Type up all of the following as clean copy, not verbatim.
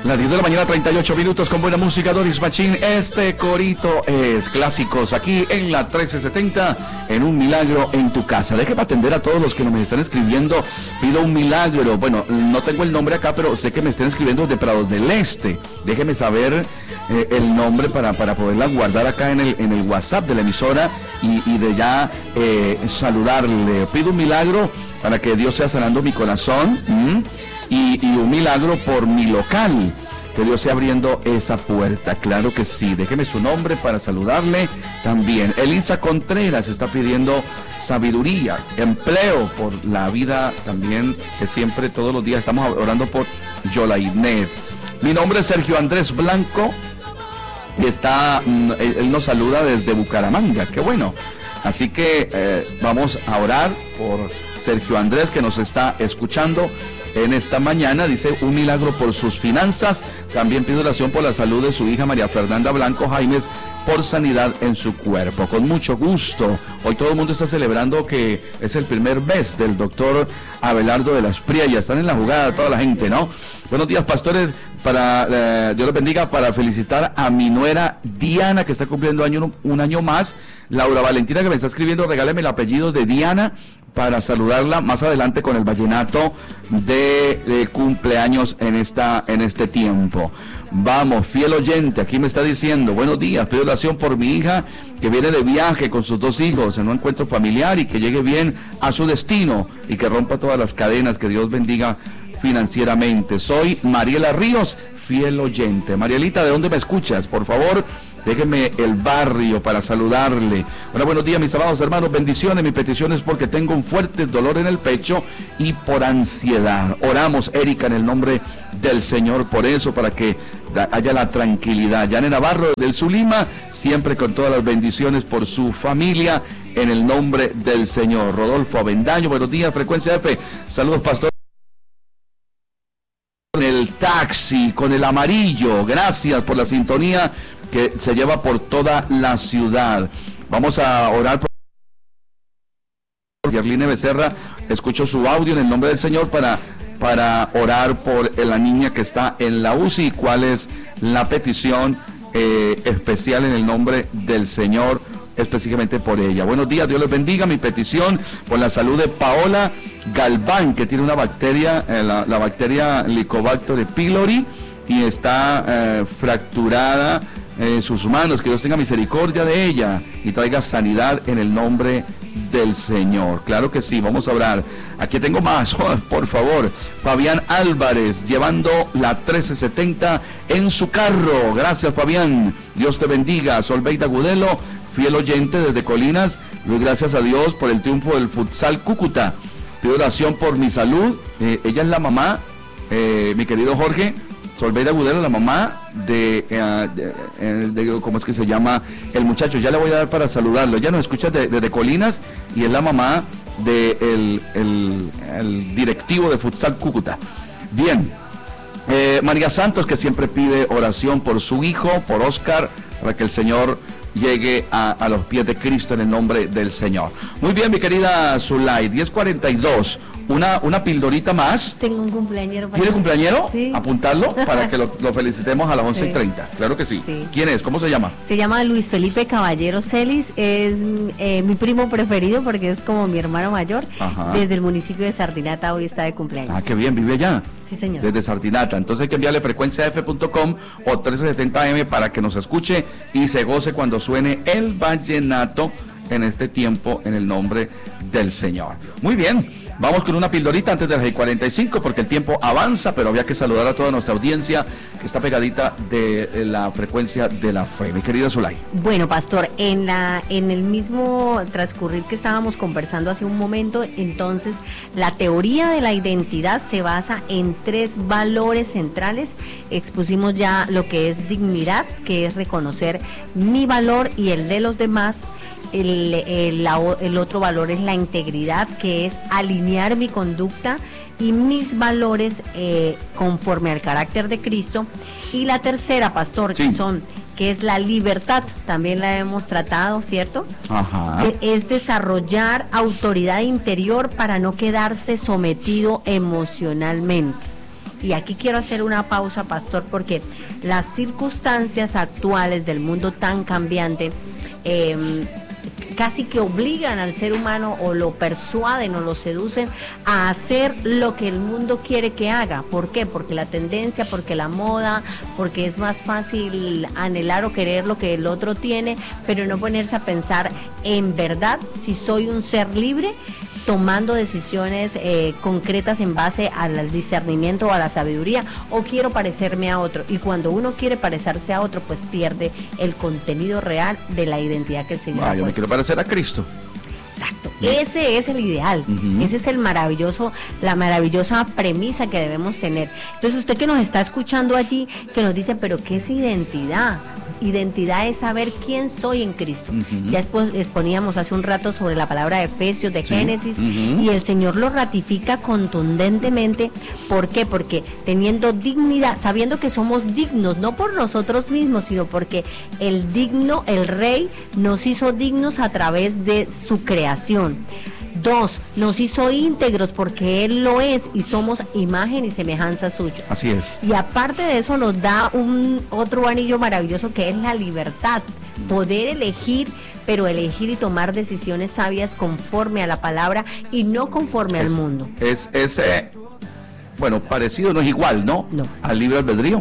Las 10 de la mañana, 38 minutos con buena música, Doris Machín. Este corito es clásicos aquí en la 1370, en Un Milagro en tu Casa. Déjeme atender a todos los que me están escribiendo. Pido un milagro. Bueno, no tengo el nombre acá, pero sé que me están escribiendo de Prados del Este. Déjeme saber el nombre para poderla guardar acá en el WhatsApp de la emisora y de ya saludarle. Pido un milagro para que Dios sea sanando mi corazón. Y un milagro por mi local, que Dios sea abriendo esa puerta, claro que sí. Déjeme su nombre para saludarle también. Elisa Contreras está pidiendo sabiduría, empleo por la vida también, que siempre todos los días estamos orando por Yolainet. Mi nombre es Sergio Andrés Blanco, y él nos saluda desde Bucaramanga, qué bueno. Así que vamos a orar por Sergio Andrés, que nos está escuchando en esta mañana. Dice un milagro por sus finanzas. También pide oración por la salud de su hija María Fernanda Blanco Jaimes, por sanidad en su cuerpo. Con mucho gusto. Hoy todo el mundo está celebrando que es el primer mes del doctor Abelardo de las Priellas. Están en la jugada toda la gente, ¿no? Buenos días, pastores. Dios los bendiga, para felicitar a mi nuera Diana, que está cumpliendo un año más. Laura Valentina, que me está escribiendo, regáleme el apellido de Diana para saludarla más adelante con el vallenato de cumpleaños en este tiempo. Vamos, fiel oyente, aquí me está diciendo, buenos días, pido oración por mi hija que viene de viaje con sus 2 hijos en un encuentro familiar y que llegue bien a su destino y que rompa todas las cadenas, que Dios bendiga financieramente. Soy Mariela Ríos, fiel oyente. Marielita, ¿de dónde me escuchas? Por favor, déjeme el barrio para saludarle. Hola, buenos días, mis amados hermanos, bendiciones. Mi petición es porque tengo un fuerte dolor en el pecho y por ansiedad. Oramos, Erika, en el nombre del Señor por eso, para que haya la tranquilidad. Yane Navarro del Zulima, siempre con todas las bendiciones por su familia, en el nombre del Señor. Rodolfo Avendaño, buenos días, Frecuencia F. Saludos, pastor. Con el taxi, con el amarillo, gracias por la sintonía que se lleva por toda la ciudad. Vamos a orar por Yerline Becerra. Escucho su audio en el nombre del Señor para orar por la niña que está en la UCI. ¿Cuál es la petición especial en el nombre del Señor, específicamente por ella? Buenos días, Dios les bendiga. Mi petición por la salud de Paola Galván, que tiene una bacteria, la bacteria Helicobacter pylori, y está fracturada en sus manos. Que Dios tenga misericordia de ella y traiga sanidad en el nombre del Señor. Claro que sí, vamos a orar. Aquí tengo más, por favor. Fabián Álvarez, llevando la 1370 en su carro. Gracias, Fabián. Dios te bendiga. Solveida Gudelo, fiel oyente desde Colinas. Doy gracias a Dios por el triunfo del futsal Cúcuta. Pido oración por mi salud. Ella es la mamá, mi querido Jorge. Solveida Gudelo, la mamá de ¿cómo es que se llama el muchacho? Ya le voy a dar para saludarlo. Ella nos escucha desde Colinas y es la mamá del el directivo de Futsal Cúcuta. Bien, María Santos, que siempre pide oración por su hijo, por Oscar, para que el Señor llegue a los pies de Cristo en el nombre del Señor. Muy bien, mi querida Zulay, 10:42. Una pildorita más. Tengo un cumpleañero. ¿Tiene cumpleañero? Sí. Apuntarlo para que lo felicitemos a las 11:30. Sí. Claro que sí. Sí. ¿Quién es? ¿Cómo se llama? Se llama Luis Felipe Caballero Celis. Es mi primo preferido porque es como mi hermano mayor. Ajá. Desde el municipio de Sardinata hoy está de cumpleaños. Ah, qué bien, vive allá. Sí, señor. Desde Sardinata. Entonces hay que enviarle frecuenciaf.com o 1370M para que nos escuche y se goce cuando suene el vallenato en este tiempo en el nombre del Señor. Muy bien. Vamos con una pildorita antes de las 45 porque el tiempo avanza, pero había que saludar a toda nuestra audiencia que está pegadita de la frecuencia de la fe. Mi querida Zulay. Bueno, pastor, en el mismo transcurrir que estábamos conversando hace un momento, entonces la teoría de la identidad se basa en 3 valores centrales. Expusimos ya lo que es dignidad, que es reconocer mi valor y el de los demás. El otro valor es la integridad, que es alinear mi conducta y mis valores conforme al carácter de Cristo. Y la tercera, pastor, sí, que es la libertad, también la hemos tratado, ¿cierto? Ajá. Que es desarrollar autoridad interior para no quedarse sometido emocionalmente. Y aquí quiero hacer una pausa, pastor, porque las circunstancias actuales del mundo tan cambiante casi que obligan al ser humano o lo persuaden o lo seducen a hacer lo que el mundo quiere que haga. ¿Por qué? Porque la tendencia, porque la moda, porque es más fácil anhelar o querer lo que el otro tiene, pero no ponerse a pensar en verdad si soy un ser libre, tomando decisiones concretas en base al discernimiento o a la sabiduría, o quiero parecerme a otro. Y cuando uno quiere parecerse a otro, pues pierde el contenido real de la identidad que el Señor ha puesto. Yo me quiero parecer a Cristo. Exacto, ese es el ideal, ese es la maravillosa premisa que debemos tener. Entonces usted que nos está escuchando allí, que nos dice, pero ¿qué es identidad? Identidad es saber quién soy en Cristo. Ya exponíamos hace un rato sobre la palabra de Efesios, de Génesis, y el Señor lo ratifica contundentemente. ¿Por qué? Porque teniendo dignidad, sabiendo que somos dignos, no por nosotros mismos, sino porque el Rey, nos hizo dignos a través de su creación. 2, nos hizo íntegros porque Él lo es y somos imagen y semejanza suya. Así es. Y aparte de eso nos da otro anillo maravilloso que es la libertad, poder elegir, pero elegir y tomar decisiones sabias conforme a la palabra y no conforme al mundo. Bueno, parecido, no es igual, ¿no? No. Al libre albedrío.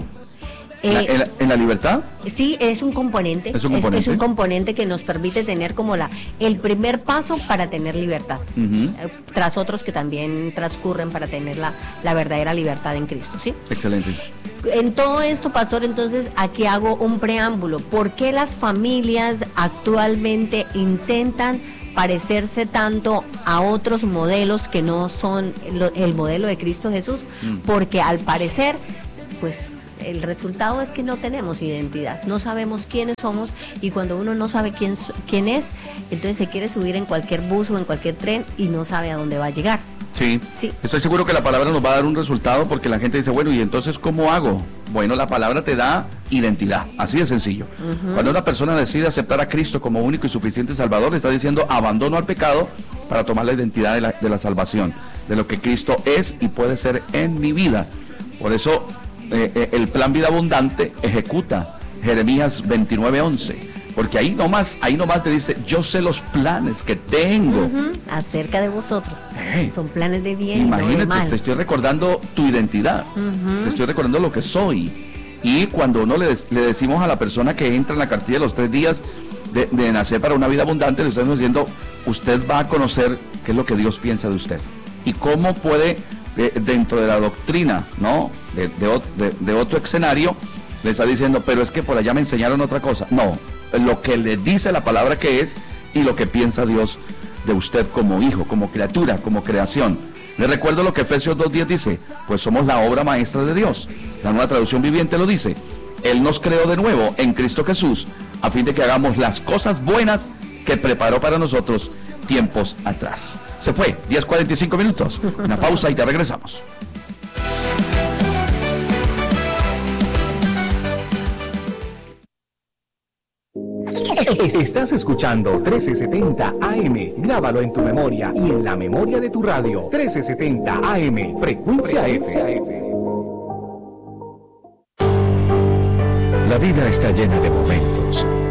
¿En la libertad? Sí, es un componente. Es un componente que nos permite tener como el primer paso para tener libertad, tras otros que también transcurren para tener la verdadera libertad en Cristo, ¿sí? Excelente. En todo esto, pastor, entonces aquí hago un preámbulo. ¿Por qué las familias actualmente intentan parecerse tanto a otros modelos que no son el modelo de Cristo Jesús? Porque al parecer, pues el resultado es que no tenemos identidad, no sabemos quiénes somos, y cuando uno no sabe quién es, entonces se quiere subir en cualquier bus o en cualquier tren y no sabe a dónde va a llegar. Sí, estoy seguro que la palabra nos va a dar un resultado, porque la gente dice, bueno, ¿y entonces cómo hago? Bueno, la palabra te da identidad, así de sencillo. Cuando una persona decide aceptar a Cristo como único y suficiente Salvador, le está diciendo abandono al pecado para tomar la identidad de la salvación, de lo que Cristo es y puede ser en mi vida. Por eso el plan vida abundante ejecuta Jeremías 29:11, porque ahí nomás te dice, yo sé los planes que tengo acerca de vosotros, son planes de bien. Imagínate, y no de mal. Te estoy recordando tu identidad, te estoy recordando lo que soy. Y cuando uno le decimos a la persona que entra en la cartilla de los 3 días de nacer para una vida abundante, le estamos diciendo, usted va a conocer qué es lo que Dios piensa de usted y cómo puede, dentro de la doctrina, ¿no?, de otro escenario, le está diciendo, pero es que por allá me enseñaron otra cosa. No, lo que le dice la palabra que es y lo que piensa Dios de usted como hijo, como criatura, como creación. Le recuerdo lo que Efesios 2:10 dice, pues somos la obra maestra de Dios. La Nueva Traducción Viviente lo dice, Él nos creó de nuevo en Cristo Jesús, a fin de que hagamos las cosas buenas que preparó para nosotros tiempos atrás. Se fue, 10:45 minutos, una pausa y ya regresamos. Estás escuchando 1370 AM. Grábalo en tu memoria y en la memoria de tu radio. 1370 AM, frecuencia F. La vida está llena de momentos